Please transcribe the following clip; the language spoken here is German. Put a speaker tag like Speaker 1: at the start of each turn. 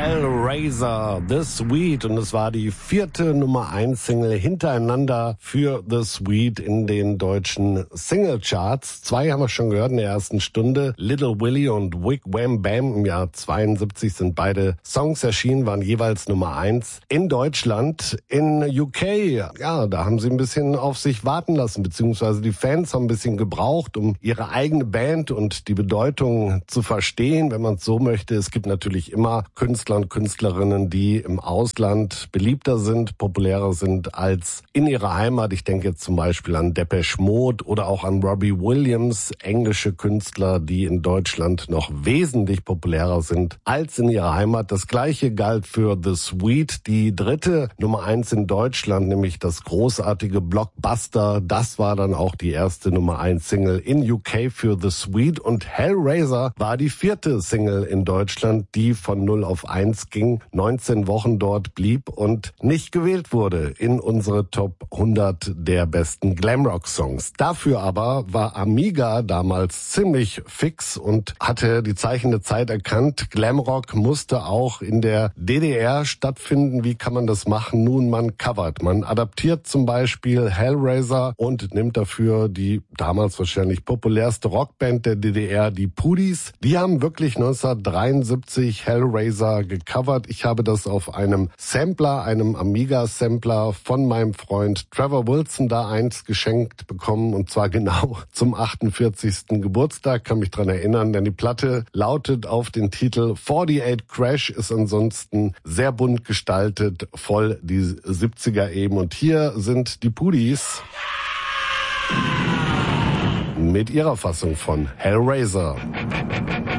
Speaker 1: Hellraiser, The Sweet. Und es war die 4. Nummer 1 Single hintereinander für The Sweet in den deutschen Singlecharts. 2 haben wir schon gehört in der ersten Stunde. Little Willie und Wig Wham Bam im Jahr 72 sind beide Songs erschienen, waren jeweils Nummer 1 in Deutschland. In UK, ja, da haben sie ein bisschen auf sich warten lassen, beziehungsweise die Fans haben ein bisschen gebraucht, um ihre eigene Band und die Bedeutung zu verstehen, wenn man es so möchte. Es gibt natürlich immer Künstler und Künstlerinnen, die im Ausland beliebter sind, populärer sind als in ihrer Heimat. Ich denke jetzt zum Beispiel an Depeche Mode oder auch an Robbie Williams, englische Künstler, die in Deutschland noch wesentlich populärer sind als in ihrer Heimat. Das Gleiche galt für The Sweet, die 3. Nummer 1 in Deutschland, nämlich das großartige Blockbuster. Das war dann auch die erste Nummer 1 Single in UK für The Sweet, und Hellraiser war die 4. Single in Deutschland, die von 0 auf 1 ging, 19 Wochen dort blieb und nicht gewählt wurde in unsere Top 100 der besten Glamrock-Songs. Dafür aber war Amiga damals ziemlich fix und hatte die Zeichen der Zeit erkannt. Glamrock musste auch in der DDR stattfinden. Wie kann man das machen? Nun, man covert. Man adaptiert zum Beispiel Hellraiser und nimmt dafür die damals wahrscheinlich populärste Rockband der DDR, die Pudis. Die haben wirklich 1973 Hellraiser gecovert. Ich habe das auf einem Sampler, einem Amiga-Sampler von meinem Freund Trevor Wilson da einst geschenkt bekommen, und zwar genau zum 48. Geburtstag. Kann mich dran erinnern, denn die Platte lautet auf den Titel 48 Crash, ist ansonsten sehr bunt gestaltet, voll die 70er eben. Und hier sind die Pudis mit ihrer Fassung von Hellraiser.